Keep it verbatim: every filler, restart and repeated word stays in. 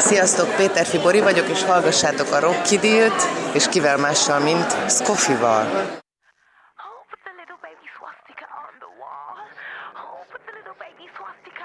Sziasztok, Péterfi Bori vagyok, és hallgassátok a Rock Kidilt, és kivel mással, mint Scoffy-val. Put the little baby swastika on the wall. Oh, put the little baby swastika